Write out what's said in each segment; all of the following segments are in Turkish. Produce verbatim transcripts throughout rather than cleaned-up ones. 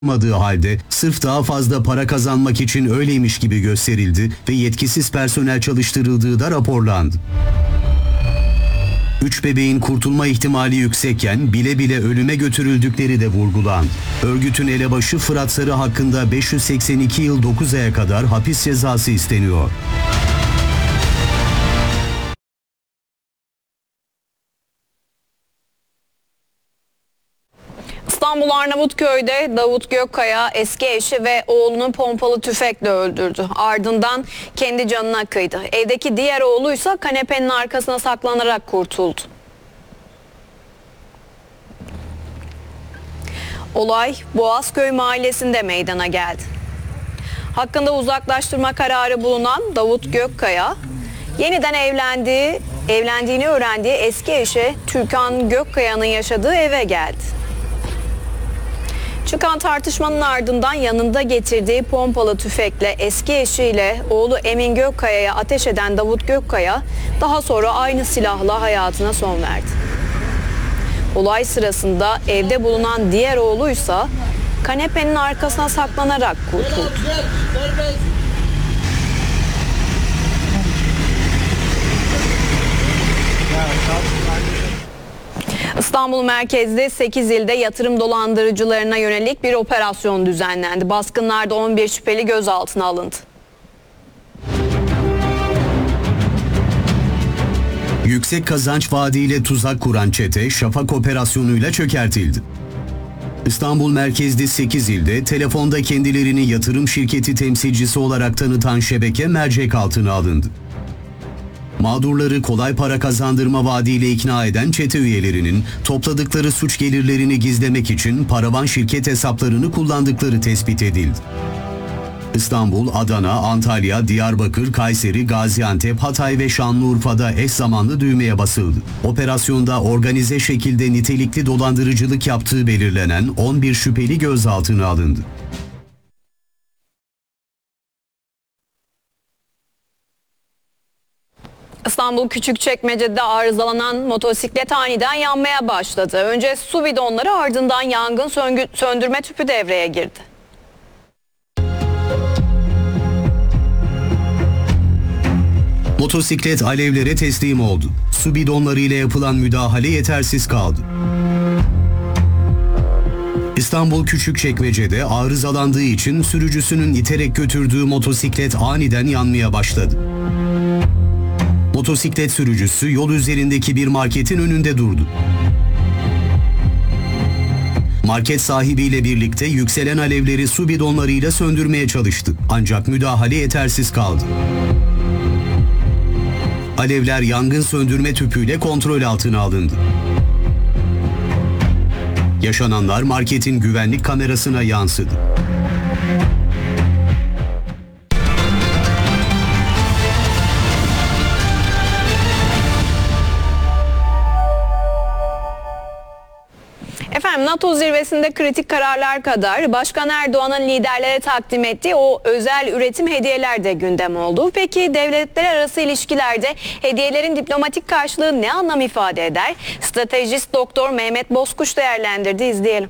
olmadığı halde sırf daha fazla para kazanmak için öyleymiş gibi gösterildi ve yetkisiz personel çalıştırıldığı da raporlandı. Üç bebeğin kurtulma ihtimali yüksekken bile bile ölüme götürüldükleri de vurgulandı. Örgütün elebaşı Fırat Sarı hakkında beş yüz seksen iki yıl dokuz aya kadar hapis cezası isteniyor. İstanbul Arnavutköy'de Davut Gökkaya eski eşi ve oğlunu pompalı tüfekle öldürdü. Ardından kendi canına kıydı. Evdeki diğer oğluysa kanepenin arkasına saklanarak kurtuldu. Olay Boğazköy mahallesinde meydana geldi. Hakkında uzaklaştırma kararı bulunan Davut Gökkaya, yeniden evlendiği, evlendiğini öğrendiği eski eşi Türkan Gökkaya'nın yaşadığı eve geldi. Çıkan tartışmanın ardından yanında getirdiği pompalı tüfekle eski eşiyle oğlu Emin Gökkaya'ya ateş eden Davut Gökkaya daha sonra aynı silahla hayatına son verdi. Olay sırasında evde bulunan diğer oğluysa kanepenin arkasına saklanarak kurtuldu. İstanbul merkezde sekiz ilde yatırım dolandırıcılarına yönelik bir operasyon düzenlendi. Baskınlarda on bir şüpheli gözaltına alındı. Yüksek kazanç vaadiyle tuzak kuran çete Şafak operasyonuyla çökertildi. İstanbul merkezli sekiz ilde telefonda kendilerini yatırım şirketi temsilcisi olarak tanıtan şebeke mercek altına alındı. Mağdurları kolay para kazandırma vaadiyle ikna eden çete üyelerinin topladıkları suç gelirlerini gizlemek için paravan şirket hesaplarını kullandıkları tespit edildi. İstanbul, Adana, Antalya, Diyarbakır, Kayseri, Gaziantep, Hatay ve Şanlıurfa'da eş zamanlı düğmeye basıldı. Operasyonda organize şekilde nitelikli dolandırıcılık yaptığı belirlenen on bir şüpheli gözaltına alındı. İstanbul Küçükçekmece'de arızalanan motosiklet aniden yanmaya başladı. Önce su bidonları, ardından yangın söndürme tüpü devreye girdi. Motosiklet alevlere teslim oldu. Su bidonları ile yapılan müdahale yetersiz kaldı. İstanbul Küçükçekmece'de arızalandığı için sürücüsünün iterek götürdüğü motosiklet aniden yanmaya başladı. Motosiklet sürücüsü yol üzerindeki bir marketin önünde durdu. Market sahibiyle birlikte yükselen alevleri su bidonlarıyla söndürmeye çalıştı. Ancak müdahale yetersiz kaldı. Alevler yangın söndürme tüpüyle kontrol altına alındı. Yaşananlar marketin güvenlik kamerasına yansıdı. Efendim, NATO zirvesinde kritik kararlar kadar Başkan Erdoğan'ın liderlere takdim ettiği o özel üretim hediyeler de gündem oldu. Peki devletler arası ilişkilerde hediyelerin diplomatik karşılığı ne anlam ifade eder? Stratejist Doktor Mehmet Bozkuş değerlendirdi, izleyelim.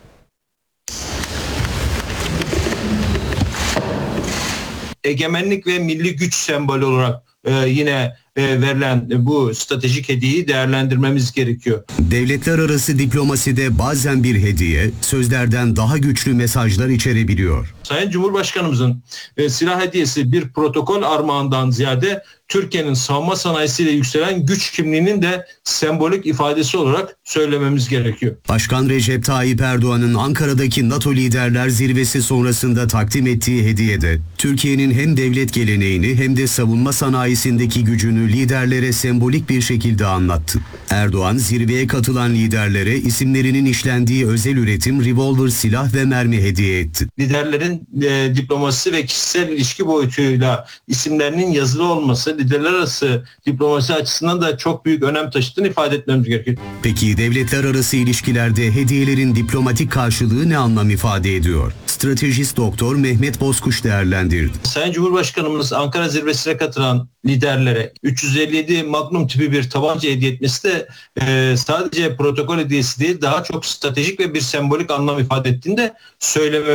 Egemenlik ve milli güç sembolü olarak e, yine e, verilen bu stratejik hediyeyi değerlendirmemiz gerekiyor. Devletler arası diplomaside bazen bir hediye sözlerden daha güçlü mesajlar içerebiliyor. Sayın Cumhurbaşkanımızın e, silah hediyesi bir protokol armağandan ziyade Türkiye'nin savunma sanayisiyle yükselen güç kimliğinin de sembolik ifadesi olarak söylememiz gerekiyor. Başkan Recep Tayyip Erdoğan'ın Ankara'daki NATO Liderler Zirvesi sonrasında takdim ettiği hediyede Türkiye'nin hem devlet geleneğini hem de savunma sanayisindeki gücünü liderlere sembolik bir şekilde anlattı. Erdoğan zirveye katılan liderlere isimlerinin işlendiği özel üretim revolver silah ve mermi hediye etti. Liderlerin e, diplomasi ve kişisel ilişki boyutuyla isimlerinin yazılı olması liderler arası diplomasi açısından da çok büyük önem taşıdığını ifade etmemiz gerekiyor. Peki devletler arası ilişkilerde hediyelerin diplomatik karşılığı ne anlam ifade ediyor? stratejist doktor Mehmet Bozkuş değerlendirdi. Sayın Cumhurbaşkanımız Ankara zirvesine katılan liderlere üç yüz elli yedi Magnum tipi bir tabanca hediye etmesi de e, sadece protokol hediyesi değil, daha çok stratejik ve bir sembolik anlam ifade ettiğini de söyleme